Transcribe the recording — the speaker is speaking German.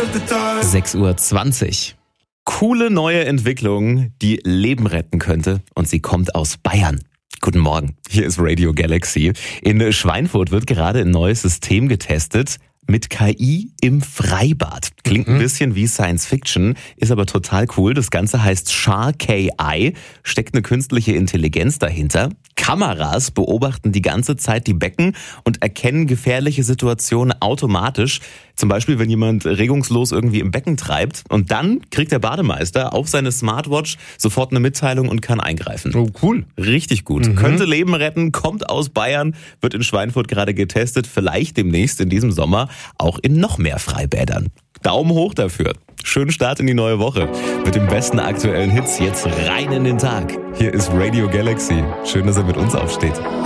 6:20 Uhr. Coole neue Entwicklung, die Leben retten könnte. Und sie kommt aus Bayern. Guten Morgen, hier ist Radio Galaxy. In Schweinfurt wird gerade ein neues System getestet mit KI im Freibad. Klingt ein bisschen wie Science Fiction, ist aber total cool. Das Ganze heißt Shark AI, steckt eine künstliche Intelligenz dahinter. Kameras beobachten die ganze Zeit die Becken und erkennen gefährliche Situationen automatisch. Zum Beispiel, wenn jemand regungslos irgendwie im Becken treibt. Und dann kriegt der Bademeister auf seine Smartwatch sofort eine Mitteilung und kann eingreifen. Oh, cool. Richtig gut. Könnte Leben retten, kommt aus Bayern, wird in Schweinfurt gerade getestet. Vielleicht demnächst in diesem Sommer auch in noch mehr Freibädern. Daumen hoch dafür. Schönen Start in die neue Woche. Mit den besten aktuellen Hits jetzt rein in den Tag. Hier ist Radio Galaxy. Schön, dass ihr mit uns aufsteht.